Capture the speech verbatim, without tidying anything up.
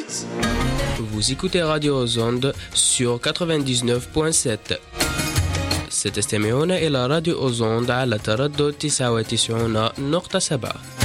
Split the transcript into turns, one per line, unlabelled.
frequencies.
Vous écoutez Radio aux Ondes sur quatre-vingt-dix-neuf point sept. ستستمعون إلى راديو أوزوند على تردد تسعة وتسعين نقطة سبعة.